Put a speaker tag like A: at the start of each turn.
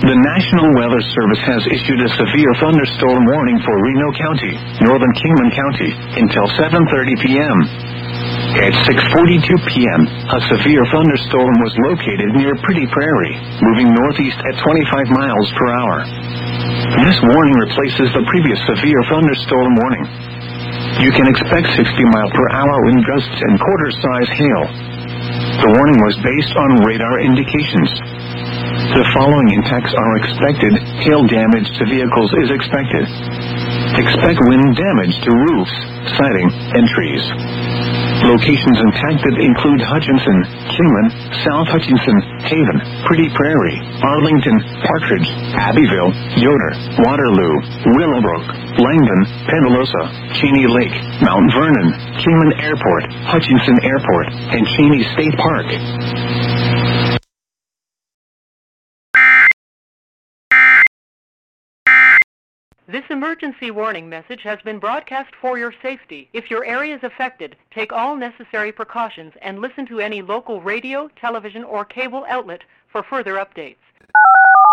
A: The National Weather Service has issued a severe thunderstorm warning for Reno County, northern Kingman County, until 7:30 p.m. At 6:42 p.m., a severe thunderstorm was located near Pretty Prairie, moving northeast at 25 miles per hour. This warning replaces the previous severe thunderstorm warning. You can expect 60-mile-per-hour wind gusts and quarter-size hail. The warning was based on radar indications. The following impacts are expected. Hail damage to vehicles is expected. Expect wind damage to roofs, siding, and trees. Locations impacted include Hutchinson, Kingman, South Hutchinson, Haven, Pretty Prairie, Arlington, Partridge, Abbeville, Yoder, Waterloo, Willowbrook, Langdon, Penalosa, Cheney Lake, Mount Vernon, Kingman Airport, Hutchinson Airport, and Cheney State Park.
B: This emergency warning message has been broadcast for your safety. If your area is affected, take all necessary precautions and listen to any local radio, television, or cable outlet for further updates.